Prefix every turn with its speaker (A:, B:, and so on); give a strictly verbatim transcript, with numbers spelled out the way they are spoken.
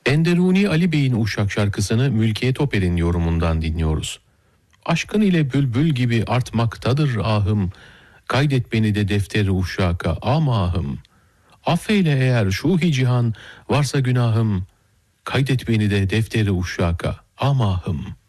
A: Enderuni Ali Bey'in Uşak şarkısını Mülkiye Toper'in yorumundan dinliyoruz. Aşkın ile bülbül gibi artmaktadır ahım, kaydet beni de defteri uşaka amahım. Affeyle eğer şuhi cihan varsa günahım, kaydet beni de defteri uşaka amahım.